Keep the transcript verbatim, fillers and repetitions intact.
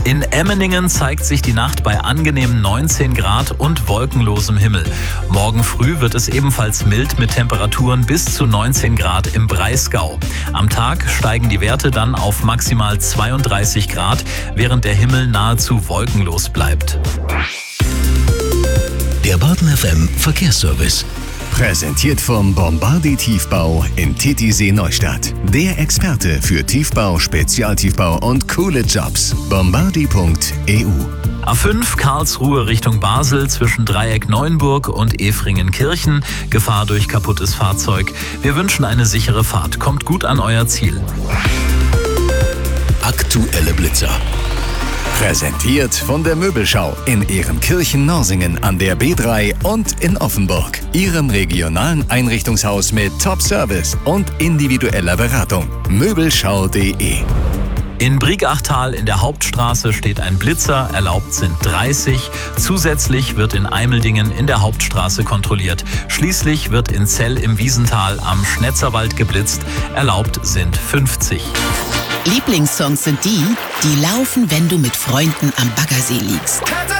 In Emmeningen zeigt sich die Nacht bei angenehmen neunzehn Grad und wolkenlosem Himmel. Morgen früh wird es ebenfalls mild mit Temperaturen bis zu neunzehn Grad im Breisgau. Am Tag steigen die Werte dann auf maximal zweiunddreißig Grad, während der Himmel nahezu wolkenlos bleibt. Der Baden F M Verkehrsservice. Präsentiert vom Bombardier Tiefbau in Titisee Neustadt. Der Experte für Tiefbau, Spezialtiefbau und coole Jobs. bombardier punkt e u. A fünf Karlsruhe Richtung Basel zwischen Dreieck Neuenburg und Efringen-Kirchen. Gefahr durch kaputtes Fahrzeug. Wir wünschen eine sichere Fahrt. Kommt gut an euer Ziel. Aktuelle Blitzer. Präsentiert von der Möbelschau in Ehrenkirchen-Norsingen an der B drei und in Offenburg. Ihrem regionalen Einrichtungshaus mit Top-Service und individueller Beratung. Möbelschau punkt de. In Briegachtal in der Hauptstraße steht ein Blitzer, erlaubt sind dreißig. Zusätzlich wird in Eimeldingen in der Hauptstraße kontrolliert. Schließlich wird in Zell im Wiesental am Schnetzerwald geblitzt, erlaubt sind fünfzig. Lieblingssongs sind die, die laufen, wenn du mit Freunden am Baggersee liegst.